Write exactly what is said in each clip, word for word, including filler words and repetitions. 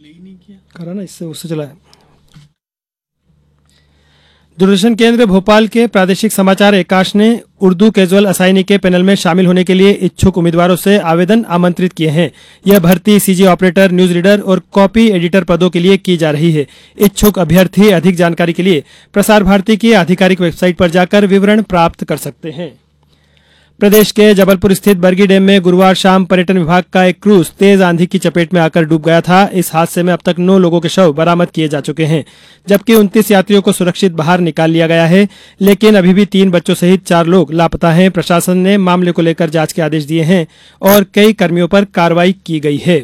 करा ना, इससे उससे चला है। दूरदर्शन केंद्र भोपाल के प्रादेशिक समाचार एकांश ने उर्दू कैजुअल असाइनी के पैनल में शामिल होने के लिए इच्छुक उम्मीदवारों से आवेदन आमंत्रित किए हैं। यह भर्ती सीजी ऑपरेटर, न्यूज रीडर और कॉपी एडिटर पदों के लिए की जा रही है। इच्छुक अभ्यर्थी अधिक जानकारी के लिए प्रसार भारती की आधिकारिक वेबसाइट पर जाकर विवरण प्राप्त कर सकते हैं। प्रदेश के जबलपुर स्थित बरगी डैम में गुरुवार शाम पर्यटन विभाग का एक क्रूज तेज आंधी की चपेट में आकर डूब गया था। इस हादसे में अब तक नौ लोगों के शव बरामद किए जा चुके हैं, जबकि उनतीस यात्रियों को सुरक्षित बाहर निकाल लिया गया है, लेकिन अभी भी तीन बच्चों सहित चार लोग लापता हैं। प्रशासन ने मामले को लेकर जांच के आदेश दिए हैं और कई कर्मियों पर कार्रवाई की गई है।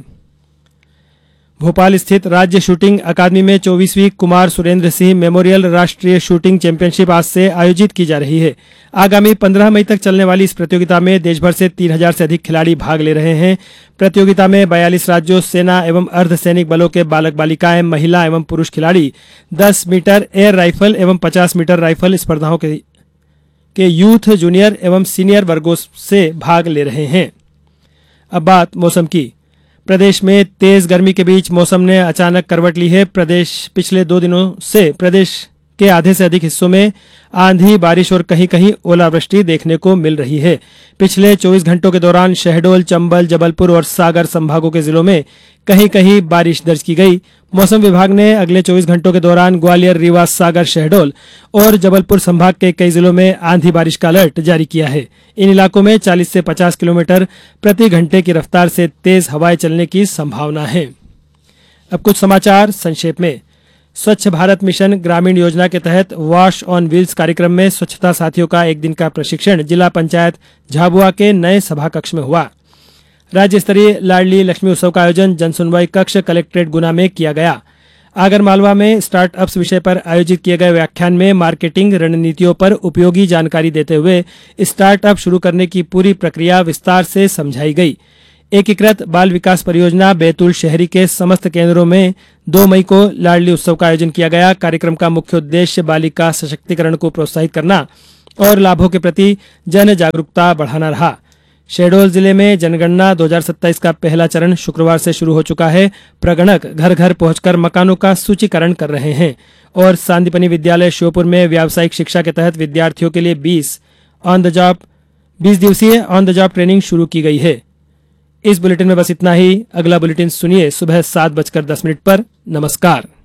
भोपाल स्थित राज्य शूटिंग अकादमी में चौबीसवीं कुमार सुरेंद्र सिंह मेमोरियल राष्ट्रीय शूटिंग चैंपियनशिप आज से आयोजित की जा रही है। आगामी पंद्रह मई तक चलने वाली इस प्रतियोगिता में देश भर से तीन हजार से अधिक खिलाड़ी भाग ले रहे हैं। प्रतियोगिता में बयालीस राज्यों, सेना एवं अर्धसैनिक बलों के बालक बालिकाएं, महिला एवं पुरुष खिलाड़ी दस मीटर एयर राइफल एवं पचास मीटर राइफल स्पर्धाओं के, के यूथ, जूनियर एवं सीनियर वर्गों से भाग ले रहे हैं। अब बात मौसम की। प्रदेश में तेज गर्मी के बीच मौसम ने अचानक करवट ली है। प्रदेश पिछले दो दिनों से प्रदेश के आधे से अधिक हिस्सों में आंधी, बारिश और कहीं कहीं ओलावृष्टि देखने को मिल रही है। पिछले चौबीस घंटों के दौरान शहडोल, चंबल, जबलपुर और सागर संभागों के जिलों में कहीं कहीं बारिश दर्ज की गई। मौसम विभाग ने अगले चौबीस घंटों के दौरान ग्वालियर, रीवा, सागर, शहडोल और जबलपुर संभाग के कई जिलों में आंधी बारिश का अलर्ट जारी किया है। इन इलाकों में चालीस से पचास किलोमीटर प्रति घंटे की रफ्तार से तेज हवाएं चलने की संभावना है। अब कुछ समाचार संक्षेप में। स्वच्छ भारत मिशन ग्रामीण योजना के तहत वॉश ऑन व्हील्स कार्यक्रम में स्वच्छता साथियों का एक दिन का प्रशिक्षण जिला पंचायत झाबुआ के नए सभा कक्ष में हुआ। राज्य स्तरीय लाडली लक्ष्मी उत्सव का आयोजन जनसुनवाई कक्ष कलेक्ट्रेट गुना में किया गया। आगर मालवा में स्टार्टअप्स विषय पर आयोजित किए गए व्याख्यान में मार्केटिंग रणनीतियों पर उपयोगी जानकारी देते हुए स्टार्टअप शुरू करने की पूरी प्रक्रिया विस्तार से समझाई गई। एकीकृत बाल विकास परियोजना बैतूल शहरी के समस्त केंद्रों में दो मई को लाडली उत्सव का आयोजन किया गया। कार्यक्रम का मुख्य उद्देश्य बालिका सशक्तिकरण को प्रोत्साहित करना और लाभों के प्रति जन जागरूकता बढ़ाना रहा। शहडोल जिले में जनगणना दो हज़ार सत्ताईस का पहला चरण शुक्रवार से शुरू हो चुका है। प्रगणक घर घर पहुंचकर मकानों का सूचीकरण कर रहे हैं। और सांदीपनि विद्यालय श्योपुर में व्यावसायिक शिक्षा के तहत विद्यार्थियों के लिए बीस ऑन द जॉब बीस दिवसीय ऑन द जॉब ट्रेनिंग शुरू की गई है। इस बुलेटिन में बस इतना ही। अगला बुलेटिन सुनिए सुबह सात बजकर दस मिनट पर। नमस्कार।